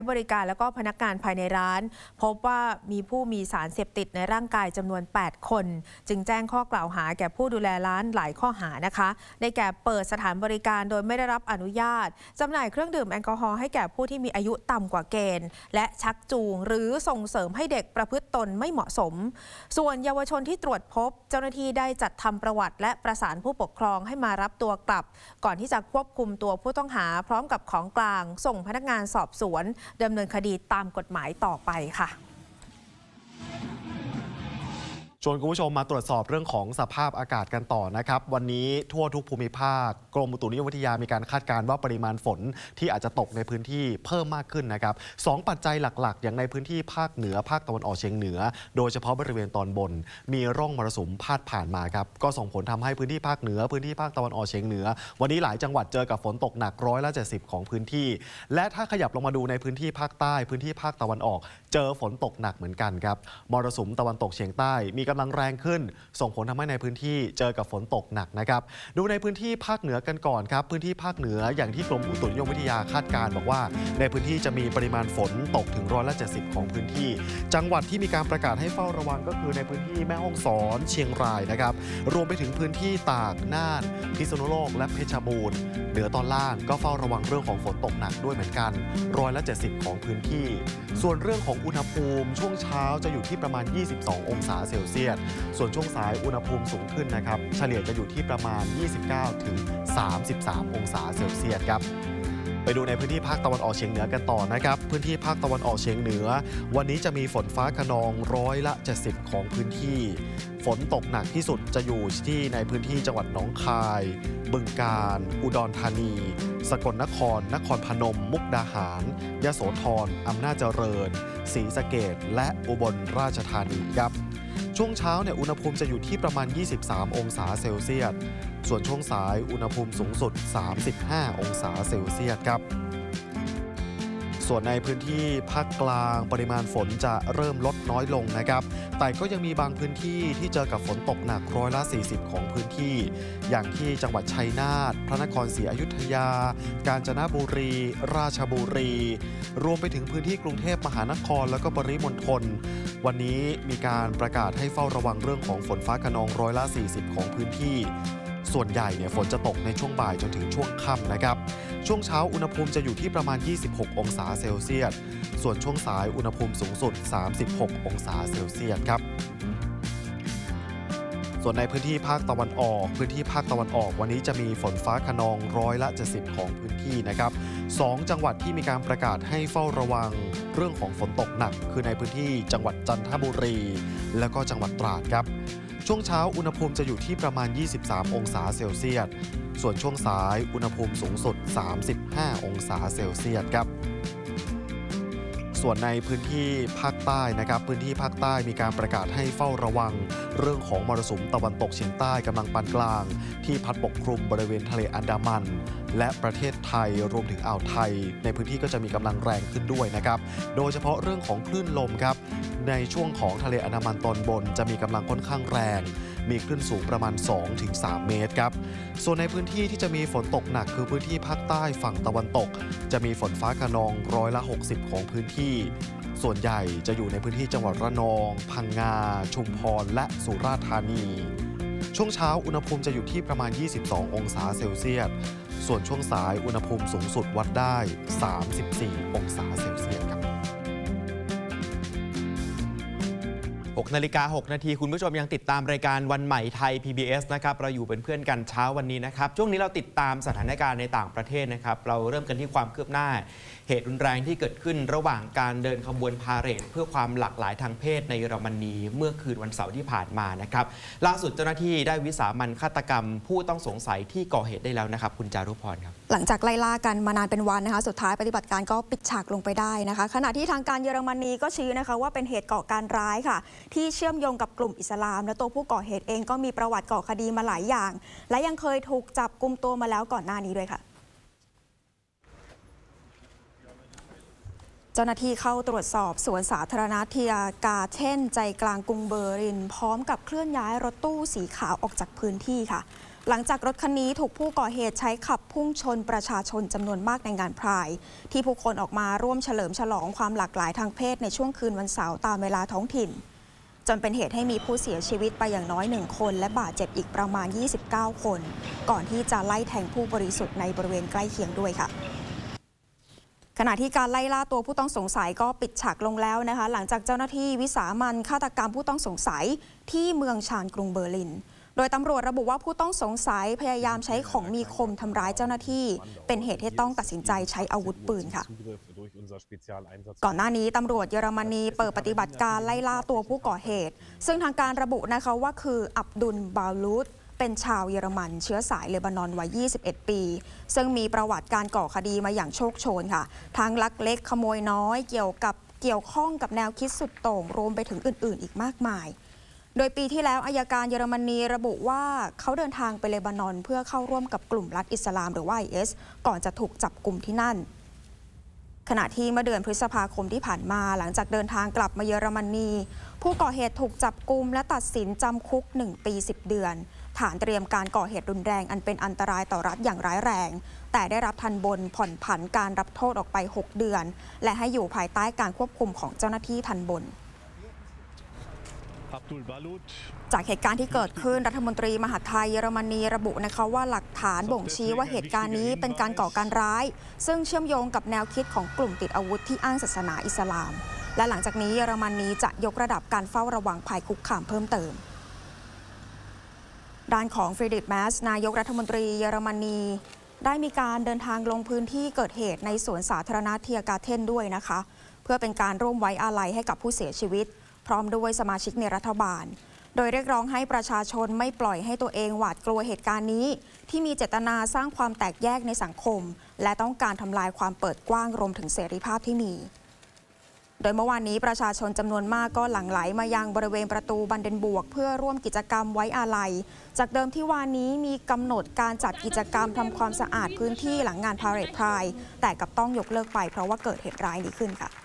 บริการแล้วก็พนักงานภายในร้านพบว่ามีผู้มีสารเสพติดในร่างกายจำนวน 8 คนจึงแจ้งข้อกล่าวหาแก่ผู้ดูแลร้านหลายข้อหานะคะได้แก่เปิดสถานบริการโดยไม่ได้รับอนุญาตจำหน่ายเครื่องดื่มแอลกอฮอล์ให้แก่ผู้ที่มีอายุต่ำกว่าเกณฑ์และชักจูงหรือส่งเสริมให้เด็กประพฤติตนไม่เหมาะสมส่วนเยาวชนที่ตรวจพบเจ้าหน้าที่ได้จัดทำประวัติและประสานผู้ปกครองให้มารับตัวกลับก่อนที่จะควบคุมตัวผู้ต้องหาพร้อมกับของกลางส่งพนักงานสอบสวนดำเนินคดีตามกฎหมายต่อไปค่ะชวนคุณผู้ชมมาตรวจสอบเรื่องของสภาพอากาศกันต่อนะครับวันนี้ทั่วทุกภูมิภาคกรมอุตุนิยมวิทยามีการคาดการณ์ว่าปริมาณฝนที่อาจจะตกในพื้นที่เพิ่มมากขึ้นนะครับ2 ปัจจัยหลักๆอย่างในพื้นที่ภาคเหนือภาคตะวันออกเฉียงเหนือโดยเฉพาะบริเวณตอนบนมีร่องมรสุมพาดผ่านมาครับก็ส่งผลทำให้พื้นที่ภาคเหนือพื้นที่ภาคตะวันออกเฉียงเหนือวันนี้หลายจังหวัดเจอกับฝนตกหนัก170ของพื้นที่และถ้าขยับลงมาดูในพื้นที่ภาคใต้พื้นที่ภาคตะวันออกเจอฝนตกหนักเหมือนกันครับมรสุมตะวันตกเฉียงใต้มีกำลังแรงขึ้นส่งผลทำให้ในพื้นที่เจอกับฝนตกหนักนะครับดูในพื้นที่ภาคเหนือกันก่อนครับพื้นที่ภาคเหนืออย่างที่กรมอุตุนิยมวิทยาคาดการณ์บอกว่าในพื้นที่จะมีปริมาณฝนตกถึง170ของพื้นที่จังหวัดที่มีการประกาศให้เฝ้าระวังก็คือในพื้นที่แม่ฮ่องสอนเชียงรายนะครับรวมไปถึงพื้นที่ตากน่านพิษณุโลกและเพชรบูรณ์เหนือตอนล่างก็เฝ้าระวังเรื่องของฝนตกหนักด้วยเหมือนกัน170ของพื้นที่ส่วนเรื่องของอุณหภูมิช่วงเช้าจะอยู่ที่ประมาณ22องศาเซลเซียสส่วนช่วงสายอุณหภูมิสูงขึ้นนะครับเฉลี่ยจะอยู่ที่ประมาณ29ถึง33องศาเซลเซียสครับไปดูในพื้นที่ภาคตะวันออกเฉียงเหนือกันต่อนะครับพื้นที่ภาคตะวันออกเฉียงเหนือวันนี้จะมีฝนฟ้าคะนอง70%ของพื้นที่ฝนตกหนักที่สุดจะอยู่ที่ในพื้นที่จังหวัดหนองคายบึงกาฬอุดรธานีสกลนครนครพนมมุกดาหารยโสธรอำนาจเจริญศรีสะเกษและอุบลราชธานีครับช่วงเช้าเนี่ยอุณหภูมิจะอยู่ที่ประมาณ23องศาเซลเซียสส่วนช่วงสายอุณหภูมิสูงสุด35องศาเซลเซียสครับส่วนในพื้นที่ภาคกลางปริมาณฝนจะเริ่มลดน้อยลงนะครับแต่ก็ยังมีบางพื้นที่ที่เจอกับฝนตกหนัก140ของพื้นที่อย่างที่จังหวัดชัยนาทพระนครศรีอยุธยากาญจนบุรีราชบุรีรวมไปถึงพื้นที่กรุงเทพมหานครแล้วก็ปริมณฑลวันนี้มีการประกาศให้เฝ้าระวังเรื่องของฝนฟ้าคะนอง140ของพื้นที่ส่วนใหญ่เนี่ยฝนจะตกในช่วงบ่ายจนถึงช่วงค่ำนะครับช่วงเช้าอุณหภูมิจะอยู่ที่ประมาณ26องศาเซลเซียสส่วนช่วงสายอุณหภูมิสูงสุด36องศาเซลเซียสครับส่วนในพื้นที่ภาคตะวันออกวันนี้จะมีฝนฟ้าคะนอง170ของพื้นที่นะครับ2จังหวัดที่มีการประกาศให้เฝ้าระวังเรื่องของฝนตกหนักคือในพื้นที่จังหวัดจันทบุรีและก็จังหวัดตราดครับช่วงเช้าอุณหภูมิจะอยู่ที่ประมาณ23องศาเซลเซียสส่วนช่วงสายอุณหภูมิสูงสุด35องศาเซลเซียสครับส่วนในพื้นที่ภาคใต้นะครับพื้นที่ภาคใต้มีการประกาศให้เฝ้าระวังเรื่องของมรสุมตะวันตกเฉียงใต้กำลังปานกลางที่พัดปกคลุมบริเวณทะเลอันดามันและประเทศไทยรวมถึงอ่าวไทยในพื้นที่ก็จะมีกำลังแรงขึ้นด้วยนะครับโดยเฉพาะเรื่องของคลื่นลมครับในช่วงของทะเลอันดามันตอนบนจะมีกำลังค่อนข้างแรงมีคลื่นสูงประมาณ 2-3 เมตรครับส่วนในพื้นที่ที่จะมีฝนตกหนักคือพื้นที่ภาคใต้ฝั่งตะวันตกจะมีฝนฟ้าคะนอง60%ของพื้นที่ส่วนใหญ่จะอยู่ในพื้นที่จังหวัดระนองพังงาชุมพรและสุราษฎร์ธานีช่วงเช้าอุณหภูมิจะอยู่ที่ประมาณ22องศาเซลเซียสส่วนช่วงสายอุณหภูมิสูงสุดวัดได้34องศาเซลเซียสครับ 6:06 นาทีคุณผู้ชมยังติดตามรายการวันใหม่ไทย PBS นะครับเราอยู่เป็นเพื่อนกันเช้าวันนี้นะครับช่วงนี้เราติดตามสถานการณ์ในต่างประเทศนะครับเราเริ่มกันที่ความคืบหน้าเหตุรุนแรงที่เกิดขึ้นระหว่างการเดินขบวนพาเหรดเพื่อความหลากหลายทางเพศในเยอรมนีเมื่อคืนวันเสาร์ที่ผ่านมานะครับล่าสุดเจ้าหน้าที่ได้วิสามัญฆาตกรรมผู้ต้องสงสัยที่ก่อเหตุได้แล้วนะครับคุณจารุพรครับหลังจากไล่ล่ากันมานานเป็นวันนะคะสุดท้ายปฏิบัติการก็ปิดฉากลงไปได้นะคะขณะที่ทางการเยอรมนีก็ชี้นะคะว่าเป็นเหตุก่อการร้ายค่ะที่เชื่อมโยงกับกลุ่มอิสลามและตัวผู้ก่อเหตุเองก็มีประวัติก่อคดีมาหลายอย่างและยังเคยถูกจับกุมตัวมาแล้วก่อนหน้านี้ด้วยค่ะเจ้าหน้าที่เข้าตรวจสอบสวนสาธารณะเทียกาเช่นใจกลางกรุงเบอร์ลินพร้อมกับเคลื่อนย้ายรถตู้สีขาวออกจากพื้นที่ค่ะหลังจากรถคันนี้ถูกผู้ก่อเหตุใช้ขับพุ่งชนประชาชนจำนวนมากในงานพรายที่ผู้คนออกมาร่วมเฉลิมฉลองความหลากหลายทางเพศในช่วงคืนวันเสาร์ตามเวลาท้องถิ่นจนเป็นเหตุให้มีผู้เสียชีวิตไปอย่างน้อย1คนและบาดเจ็บอีกประมาณ29คนก่อนที่จะไล่แทงผู้บริสุทธิ์ในบริเวณใกล้เคียงด้วยค่ะขณะที่การไล่ล่าตัวผู้ต้องสงสัยก็ปิดฉากลงแล้วนะคะหลังจากเจ้าหน้าที่วิสามัญฆาตกรรมผู้ต้องสงสัยที่เมืองชานกรุงเบอร์ลินโดยตำรวจระบุว่าผู้ต้องสงสัยพยายามใช้ของมีคมทำร้ายเจ้าหน้าที่เป็นเหตุให้ต้องตัดสินใจใช้อาวุธปืนค่ะก่อนหน้านี้ตำรวจเยอรมนีเปิดปฏิบัติการไล่ล่าตัวผู้ก่อเหตุซึ่งทางการระบุนะคะว่าคืออับดุลบาลูดเป็นชาวเยอรมันเชื้อสายเลบานอนวัย21ปีซึ่งมีประวัติการก่อคดีมาอย่างโชคโชนค่ะทั้งลักเล็กขโมยน้อยเกี่ยวข้องกับแนวคิดสุดโต่งรวมไปถึงอื่นๆอีกมากมายโดยปีที่แล้วอัยการเยอรมนีระบุว่าเขาเดินทางไปเลบานอนเพื่อเข้าร่วมกับกลุ่มรัฐอิสลามหรือว่า IS ก่อนจะถูกจับกุมที่นั่นขณะที่เมื่อเดือนพฤษภาคมที่ผ่านมาหลังจากเดินทางกลับมาเยอรมนีผู้ก่อเหตุถูกจับกุมและตัดสินจำคุก1 ปี10 เดือนฐานเตรียมการก่อเหตุรุนแรงอันเป็นอันตรายต่อรัฐอย่างร้ายแรงแต่ได้รับทันบนผ่อนผันการรับโทษออกไป6 เดือนและให้อยู่ภายใต้การควบคุมของเจ้าหน้าที่ทันบนจากเหตุการณ์ที่เกิดขึ้นรัฐมนตรีมหาดไทยเยอรมนีระบุนะคะว่าหลักฐานบ่งชี้ว่าเหตุการณ์นี้เป็นการก่อการร้ายซึ่งเชื่อมโยงกับแนวคิดของกลุ่มติดอาวุธที่อ้างศาสนาอิสลามและหลังจากนี้เยอรมนีจะยกระดับการเฝ้าระวังภัยคุกคามเพิ่มเติมด้านของเฟรดริก แมสนายกรัฐมนตรีเยอรมนีได้มีการเดินทางลงพื้นที่เกิดเหตุในสวนสาธารณะเทียการ์เทนด้วยนะคะเพื่อเป็นการร่วมไว้อาลัยให้กับผู้เสียชีวิตพร้อมด้วยสมาชิกในรัฐบาลโดยเรียกร้องให้ประชาชนไม่ปล่อยให้ตัวเองหวาดกลัวเหตุการณ์นี้ที่มีเจตนาสร้างความแตกแยกในสังคมและต้องการทำลายความเปิดกว้างรวมถึงเสรีภาพที่มีโดยเมื่อวานนี้ประชาชนจำนวนมากก็หลั่งไหลมายังบริเวณประตูบันเดนบวกเพื่อร่วมกิจกรรมไว้อาลัยจากเดิมที่วานนี้มีกำหนดการจัดกิจกรรมทำความสะอาดพื้นที่หลังงานพาเหรดไพร์แต่กับต้องยกเลิกไปเพราะว่าเกิดเหตุร้ายนี้ขึ้นค่ะ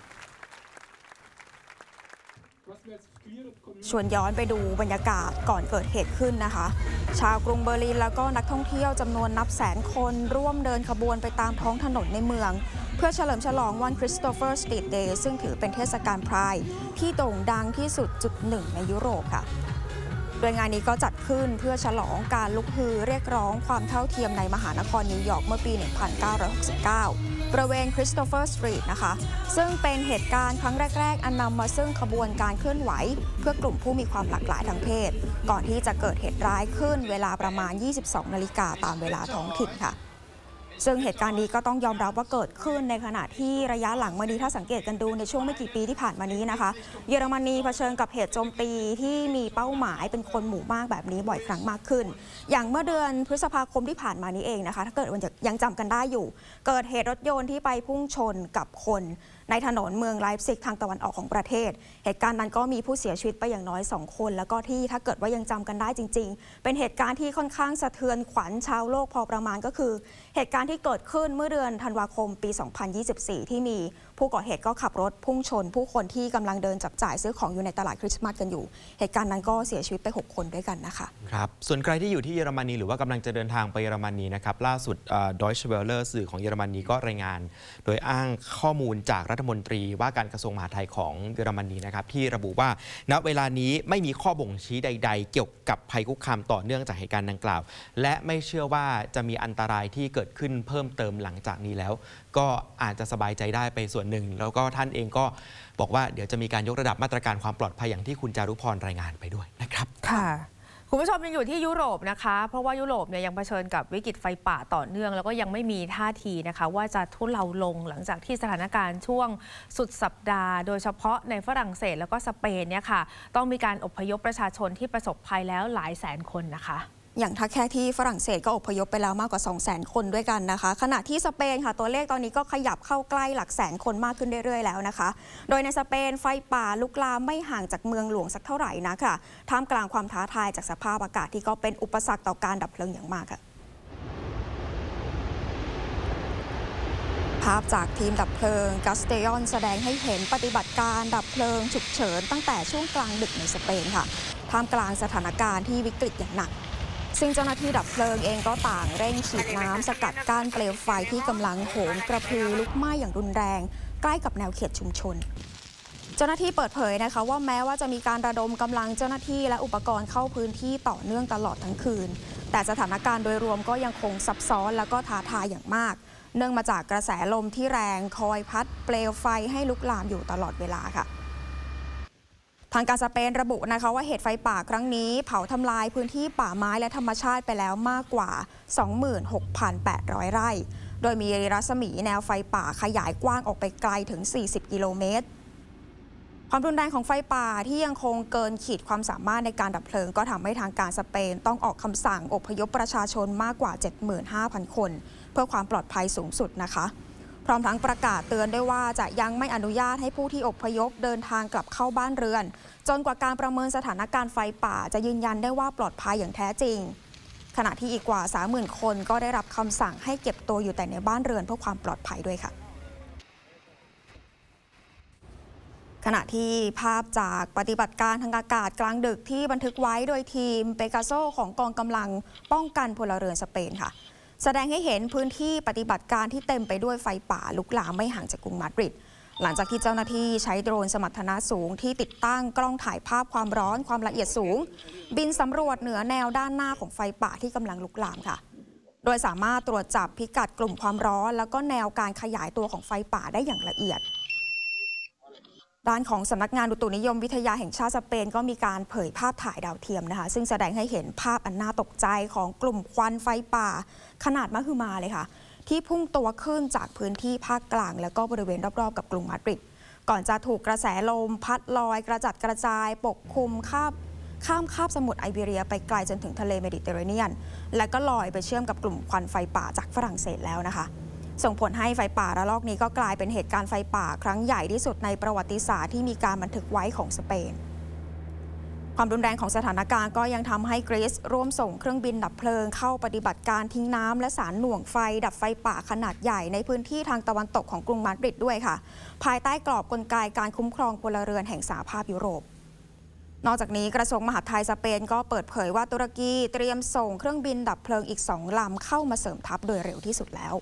ชวนย้อนไปดูบรรยากาศก่อนเกิดเหตุขึ้นนะคะชาวกรุงเบอร์ลินแล้วก็นักท่องเที่ยวจำนวนนับแสนคนร่วมเดินขบวนไปตามท้องถนนในเมืองเพื่อเฉลิมฉลองวันคริสโตเฟอร์สตรีทเดย์ซึ่งถือเป็นเทศกาลไพร์ที่โด่งดังที่สุดจุดหนึ่งในยุโรปค่ะโดยงานนี้ก็จัดขึ้นเพื่อฉลองการลุกฮือเรียกร้องความเท่าเทียมในมหานครนิวยอร์กเมื่อปี 1969 บริเวณคริสโตเฟอร์สตรีทนะคะซึ่งเป็นเหตุการณ์ครั้งแรกๆอันนำมาซึ่งขบวนการเคลื่อนไหวเพื่อกลุ่มผู้มีความหลากหลายทางเพศก่อนที่จะเกิดเหตุร้ายขึ้นเวลาประมาณ 22 นาฬิกาตามเวลาท้องถิ่นค่ะซึ่งเหตุการณ์นี้ก็ต้องยอมรับว่าเกิดขึ้นในขณะที่ระยะหลังมานี้ถ้าสังเกตกันดูในช่วงไม่กี่ปีที่ผ่านมานี้นะคะเยอรมนีเผชิญกับเหตุโจมตีที่มีเป้าหมายเป็นคนหมู่มากแบบนี้บ่อยครั้งมากขึ้นอย่างเมื่อเดือนพฤษภาคมที่ผ่านมานี้เองนะคะถ้าเกิดยังจำกันได้อยู่เกิดเหตุรถยนต์ที่ไปพุ่งชนกับคนในถนนเมืองไลป์ซิกทางตะวันออกของประเทศเหตุการณ์นั้นก็มีผู้เสียชีวิตไปอย่างน้อย2คนแล้วก็ที่ถ้าเกิดว่ายังจำกันได้จริงๆเป็นเหตุการณ์ที่ค่อนข้างสะเทือนขวัญชาวโลกพอประมาณก็คือเหตุการณ์ที่เกิดขึ้นเมื่อเดือนธันวาคมปี 2024 ที่มีผู้ก่อเหตุก็ขับรถพุ่งชนผู้คนที่กำลังเดินจับจ่ายซื้อของอยู่ในตลาดคริสต์มาสกันอยู่เหตุการณ์นั้นก็เสียชีวิตไป6คนด้วยกันนะคะครับส่วนใครที่อยู่ที่เยอรมนีหรือว่ากำลังจะเดินทางไปเยอรมนีนะครับล่าสุดDeutsche Welle สื่อของเยอรมนีก็รายงานโดยอ้างข้อมูลจากรัฐมนตรีว่าการกระทรวงมหาดไทยของเยอรมนีนะครับที่ระบุว่าณเวลานี้ไม่มีข้อบ่งชี้ใดๆเกี่ยวกับภัยคุกคามต่อเนื่องจากเหตุการณ์ดังกล่าวและไม่เชื่อว่าจะมีอันตรายที่เกิดขึ้นเพิ่มเติมหลังจากนี้แล้วก็อาจจะสบายใจได้ไปส่วนหนึ่งแล้วก็ท่านเองก็บอกว่าเดี๋ยวจะมีการยกระดับมาตรการความปลอดภัยอย่างที่คุณจารุพรรายงานไปด้วยนะครับค่ะคุณผู้ชมยังอยู่ที่ยุโรปนะคะเพราะว่ายุโรปเนี่ยยังเผชิญกับวิกฤตไฟป่าต่อเนื่องแล้วก็ยังไม่มีท่าทีนะคะว่าจะทุเลาลงหลังจากที่สถานการณ์ช่วงสุดสัปดาห์โดยเฉพาะในฝรั่งเศสแล้วก็สเปนเนี่ยค่ะต้องมีการอพยพประชาชนที่ประสบภัยแล้วหลายแสนคนนะคะอย่างถ้าแค่ที่ฝรั่งเศสก็อพยพไปแล้วมากกว่า 200,000 คนด้วยกันนะคะขณะที่สเปนค่ะตัวเลขตอนนี้ก็ขยับเข้าใกล้หลักแสนคนมากขึ้นเรื่อยๆแล้วนะคะโดยในสเปนไฟป่าลุกลามไม่ห่างจากเมืองหลวงสักเท่าไหร่นะค่ะท่ามกลางความท้าทายจากสภาพอากาศที่ก็เป็นอุปสรรคต่อการดับเพลิงอย่างมากค่ะภาพจากทีมดับเพลิงกัสเตยอนแสดงให้เห็นปฏิบัติการดับเพลิงฉุกเฉินตั้งแต่ช่วงกลางดึกในสเปนค่ะท่ามกลางสถานการณ์ที่วิกฤตอย่างหนักซึ่งเจ้าหน้าที่ดับเพลิงเองก็ต่างเร่งฉีดน้ำสกัดกั้นเปลวไฟที่กำลังโหมกระพือลุกไหม้อย่างรุนแรงใกล้กับแนวเขตชุมชนเจ้าหน้าที่เปิดเผยนะคะว่าแม้ว่าจะมีการระดมกำลังเจ้าหน้าที่และอุปกรณ์เข้าพื้นที่ต่อเนื่องตลอดทั้งคืนแต่สถานการณ์โดยรวมก็ยังคงซับซ้อนและก็ท้าทายอย่างมากเนื่องมาจากกระแสลมที่แรงคอยพัดเปลวไฟให้ลุกลามอยู่ตลอดเวลาค่ะทางการสเปนระบุนะคะว่าเหตุไฟป่าครั้งนี้เผาทำลายพื้นที่ป่าไม้และธรรมชาติไปแล้วมากกว่า 26,800 ไร่โดยมีรัศมีแนวไฟป่าขยายกว้างออกไปไกลถึง 40 กิโลเมตรความรุนแรงของไฟป่าที่ยังคงเกินขีดความสามารถในการดับเพลิงก็ทำให้ทางการสเปนต้องออกคำสั่งอพยพประชาชนมากกว่า 75,000 คนเพื่อความปลอดภัยสูงสุดนะคะพร้อมทั้งประกาศเตือนด้วยว่าจะยังไม่อนุญาตให้ผู้ที่อพยพเดินทางกลับเข้าบ้านเรือนจนกว่าการประเมินสถานการณ์ไฟป่าจะยืนยันได้ว่าปลอดภัยอย่างแท้จริงขณะที่อีกกว่า 30,000 คนก็ได้รับคำสั่งให้เก็บตัวอยู่แต่ในบ้านเรือนเพื่อความปลอดภัยด้วยค่ะขณะที่ภาพจากปฏิบัติการทางอากาศกลางดึกที่บันทึกไว้โดยทีมเปกาโซของกองกำลังป้องกันพลเรือนสเปนค่ะแสดงให้เห็นพื้นที่ปฏิบัติการที่เต็มไปด้วยไฟป่าลุกลามไม่ห่างจากกรุงมาดริดหลังจากที่เจ้าหน้าที่ใช้โดรนสมรรถนะสูงที่ติดตั้งกล้องถ่ายภาพความร้อนความละเอียดสูงบินสำรวจเหนือแนวด้านหน้าของไฟป่าที่กำลังลุกลามค่ะโดยสามารถตรวจจับพิกัดกลุ่มความร้อนแล้วก็แนวการขยายตัวของไฟป่าได้อย่างละเอียดด้านของสำนักงานอุตุนิยมวิทยาแห่งชาติสเปนก็มีการเผยภาพถ่ายดาวเทียมนะคะซึ่งแสดงให้เห็นภาพอันน่าตกใจของกลุ่มควันไฟป่าขนาดมหึมาเลยค่ะที่พุ่งตัวขึ้นจากพื้นที่ภาคกลางแล้วก็บริเวณรอบๆกับกรุงมาดริดก่อนจะถูกกระแสลมพัดลอยกระจัดกระจายปกคลุมข้ามคาบสมุทรไอเบเรียไปไกลจนถึงทะเลเมดิเตอร์เรเนียนและก็ลอยไปเชื่อมกับกลุ่มควันไฟป่าจากฝรั่งเศสแล้วนะคะส่งผลให้ไฟป่าระลอกนี้ก็กลายเป็นเหตุการณ์ไฟป่าครั้งใหญ่ที่สุดในประวัติศาสตร์ที่มีการบันทึกไว้ของสเปนความรุนแรงของสถานการณ์ก็ยังทำให้กรีซร่วมส่งเครื่องบินดับเพลิงเข้าปฏิบัติการทิ้งน้ำและสารหน่วงไฟดับไฟป่าขนาดใหญ่ในพื้นที่ทางตะวันตกของกรุงมาดริดด้วยค่ะภายใต้กรอบกลไกการคุ้มครองพลเรือนแห่งสหภาพยุโรปนอกจากนี้กระทรวงมหาดไทยสเปนก็เปิดเผยว่าตุรกีเตรียมส่งเครื่องบินดับเพลิงอีก2 ลำเข้ามาเสริมทัพโดยเร็วที่สุดแล้ว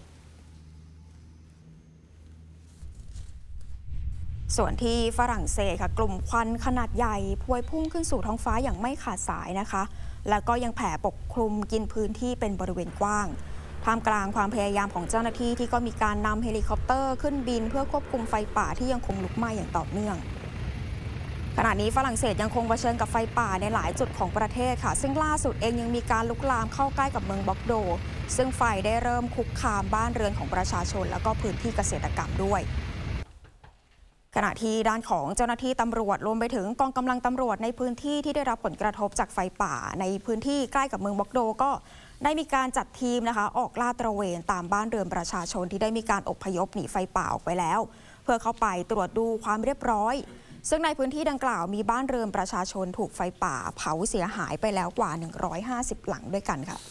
ส่วนที่ฝรั่งเศสค่ะกลุ่มควันขนาดใหญ่พวยพุ่งขึ้นสู่ท้องฟ้าอย่างไม่ขาดสายนะคะแล้วก็ยังแผ่ปกคลุมกินพื้นที่เป็นบริเวณกว้างท่ามกลางความพยายามของเจ้าหน้าที่ที่ก็มีการนำเฮลิคอปเตอร์ขึ้นบินเพื่อควบคุมไฟป่าที่ยังคงลุกไหม้อย่างต่อเนื่องขณะนี้ฝรั่งเศสยังคงเผชิญกับไฟป่าในหลายจุดของประเทศค่ะซึ่งล่าสุดเองยังมีการลุกลามเข้าใกล้กับเมืองบ็อกโดซึ่งไฟได้เริ่มคุกคามบ้านเรือนของประชาชนแล้วก็พื้นที่เกษตรกรรมด้วยขณะที่ด้านของเจ้าหน้าที่ตำรวจรวมไปถึงกองกำลังตำรวจในพื้นที่ที่ได้รับผลกระทบจากไฟป่าในพื้นที่ใกล้กับเมืองบ็อกโดก็ได้มีการจัดทีมนะคะออกลาดตระเวนตามบ้านเรือนประชาชนที่ได้มีการอพยพหนีไฟป่าออกไปแล้วเพื่อเข้าไปตรวจดูความเรียบร้อยซึ่งในพื้นที่ดังกล่าวมีบ้านเรือนประชาชนถูกไฟป่าเผาเสียหายไปแล้วกว่า150หลังด้วยกันค่ะ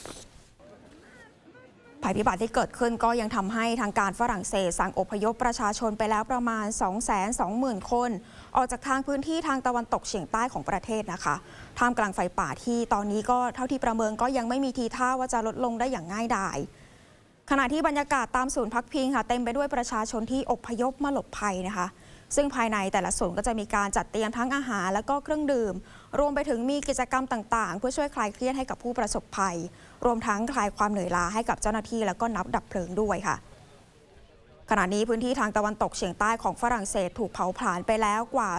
ภัยพิบัติที่เกิดขึ้นก็ยังทำให้ทางการฝรั่งเศสสั่งอพยพประชาชนไปแล้วประมาณ 220,000 คนออกจากทางพื้นที่ทางตะวันตกเฉียงใต้ของประเทศนะคะท่ามกลางไฟป่าที่ตอนนี้ก็เท่าที่ประเมินก็ยังไม่มีทีท่าว่าจะลดลงได้อย่างง่ายดายขณะที่บรรยากาศตามศูนย์พักพิงค่ะเต็มไปด้วยประชาชนที่อพยพมาหลบภัยนะคะซึ่งภายในแต่ละศูนย์ก็จะมีการจัดเตรียมทั้งอาหารและก็เครื่องดื่มรวมไปถึงมีกิจกรรมต่างๆเพื่อช่วยคลายเครียดให้กับผู้ประสบภัยรวมทั้งคลายความเหนื่อยล้าให้กับเจ้าหน้าที่และก็นักดับเพลิงด้วยค่ะขณะนี้พื้นที่ทางตะวันตกเฉียงใต้ของฝรั่งเศสถูกเผาผลาญไปแล้วกว่า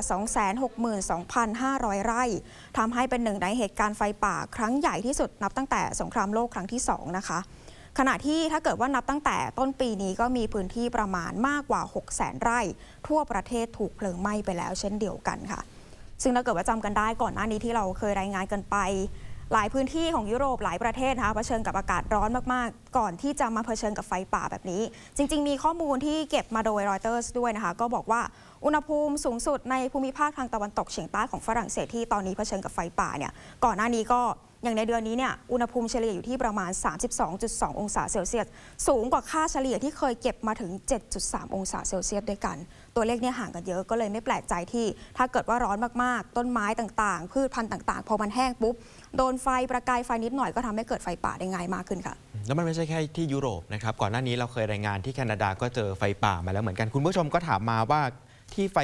262,500 ไร่ทำให้เป็นหนึ่งในเหตุการณ์ไฟป่าครั้งใหญ่ที่สุดนับตั้งแต่สงครามโลกครั้งที่2นะคะขณะที่ถ้าเกิดว่านับตั้งแต่ต้นปีนี้ก็มีพื้นที่ประมาณมากกว่า 600,000 ไร่ทั่วประเทศถูกเพลิงไหม้ไปแล้วเช่นเดียวกันค่ะซึ่งถ้าเกิดว่าจำกันได้ก่อนหน้านี้ที่เราเคยรายงานกันไปหลายพื้นที่ของยุโรปหลายประเทศนะคะเผชิญกับอากาศร้อนมากๆก่อนที่จะมาเผชิญกับไฟป่าแบบนี้จริงๆมีข้อมูลที่เก็บมาโดยรอยเตอร์สด้วยนะคะก็บอกว่าอุณหภูมิสูงสุดในภูมิภาคทางตะวันตกเฉียงใต้ของฝรั่งเศสที่ตอนนี้เผชิญกับไฟป่าเนี่ยก่อนหน้านี้ก็อย่างในเดือนนี้เนี่ยอุณหภูมิเฉลี่ยอยู่ที่ประมาณ 32.2 องศาเซลเซียสสูงกว่าค่าเฉลี่ยที่เคยเก็บมาถึง 7.3 องศาเซลเซียสด้วยกันตัวเลขเนี่ยห่างกันเยอะก็เลยไม่แปลกใจที่ถ้าเกิดว่าร้อนมากๆต้นไม้ต่างๆพืชพันธุ์ต่างๆพอมันแห้งปุ๊บโดนไฟประกายไฟนิดหน่อยก็ทำให้เกิดไฟป่าได้ง่ายมากขึ้นค่ะแล้วมันไม่ใช่แค่ที่ยุโรปนะครับก่อนหน้านี้เราเคยรายงานที่แคนาดาก็เจอไฟป่ามาแล้วเหมือนกันคุณผู้ชมก็ถามมาว่าที่ไฟ